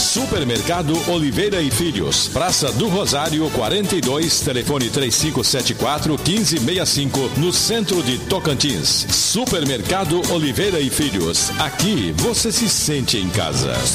Supermercado Oliveira e Filhos, Praça do Rosário 42, telefone 3574-1565, no centro de Tocantins. Supermercado Oliveira e Filhos, aqui você se sente em casa.